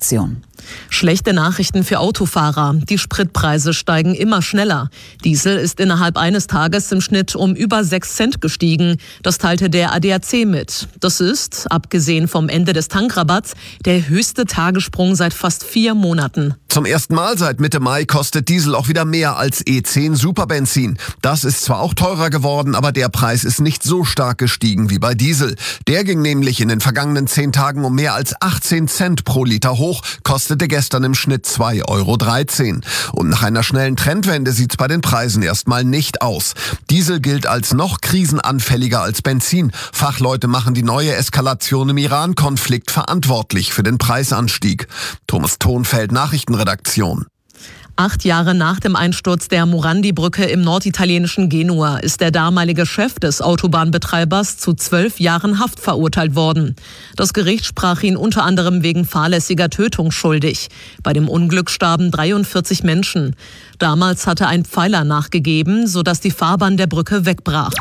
Redaktion. Schlechte Nachrichten für Autofahrer. Die Spritpreise steigen immer schneller. Diesel ist innerhalb eines Tages im Schnitt um über 6 Cent gestiegen. Das teilte der ADAC mit. Das ist, abgesehen vom Ende des Tankrabatts, der höchste Tagessprung seit fast 4 Monaten. Zum ersten Mal seit Mitte Mai kostet Diesel auch wieder mehr als E10 Superbenzin. Das ist zwar auch teurer geworden, aber der Preis ist nicht so stark gestiegen wie bei Diesel. Der ging nämlich in den vergangenen 10 Tagen um mehr als 18 Cent pro Liter hoch, kostete gestern im Schnitt 2,13 Euro. Und nach einer schnellen Trendwende sieht's bei den Preisen erstmal nicht aus. Diesel gilt als noch krisenanfälliger als Benzin. Fachleute machen die neue Eskalation im Iran-Konflikt verantwortlich für den Preisanstieg. Thomas Thonfeld, Nachrichtenredaktion. 8 Jahre nach dem Einsturz der Morandi-Brücke im norditalienischen Genua ist der damalige Chef des Autobahnbetreibers zu 12 Jahren Haft verurteilt worden. Das Gericht sprach ihn unter anderem wegen fahrlässiger Tötung schuldig. Bei dem Unglück starben 43 Menschen. Damals hatte ein Pfeiler nachgegeben, sodass die Fahrbahn der Brücke wegbrach.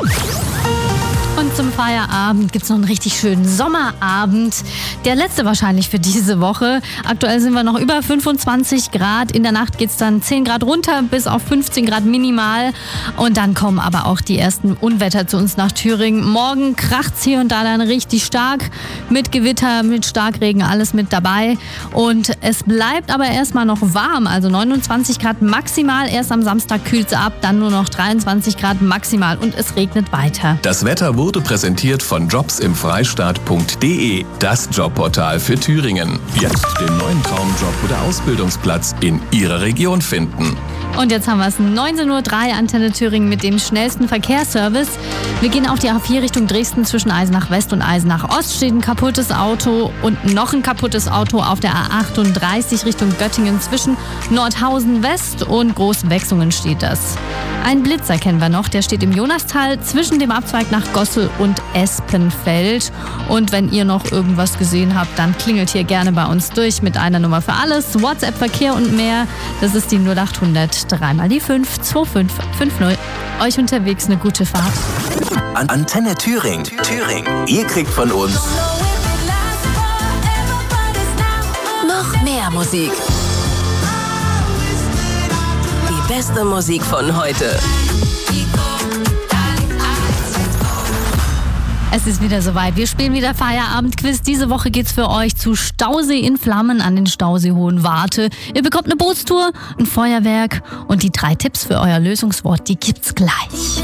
Und zum Feierabend gibt es noch einen richtig schönen Sommerabend. Der letzte wahrscheinlich für diese Woche. Aktuell sind wir noch über 25 Grad. In der Nacht geht es dann 10 Grad runter bis auf 15 Grad minimal. Und dann kommen aber auch die ersten Unwetter zu uns nach Thüringen. Morgen kracht es hier und da dann richtig stark. Mit Gewitter, mit Starkregen, alles mit dabei. Und es bleibt aber erstmal noch warm. Also 29 Grad maximal. Erst am Samstag kühlt es ab. Dann nur noch 23 Grad maximal. Und es regnet weiter. Das Wetter wurde präsentiert von jobsimfreistaat.de, das Jobportal für Thüringen. Jetzt den neuen Traumjob oder Ausbildungsplatz in Ihrer Region finden. Und jetzt haben wir es 19:03 Uhr, Antenne Thüringen mit dem schnellsten Verkehrsservice. Wir gehen auf die A4 Richtung Dresden. Zwischen Eisenach West und Eisenach Ost steht ein kaputtes Auto und noch ein kaputtes Auto auf der A38 Richtung Göttingen. Zwischen Nordhausen West und Großwechsungen steht das. Ein Blitzer kennen wir noch, der steht im Jonastal zwischen dem Abzweig nach Gossel und Espenfeld. Und wenn ihr noch irgendwas gesehen habt, dann klingelt hier gerne bei uns durch mit einer Nummer für alles. WhatsApp, Verkehr und mehr, das ist die 0800 3 mal die 5 2550. Euch unterwegs eine gute Fahrt. Antenne Thüringen. Ihr kriegt von uns noch mehr Musik. Die beste Musik von heute. Es ist wieder soweit. Wir spielen wieder Feierabendquiz. Diese Woche geht's für euch zu Stausee in Flammen an den Stausee Hohenwarte. Ihr bekommt eine Bootstour, ein Feuerwerk und die 3 Tipps für euer Lösungswort, die gibt's gleich.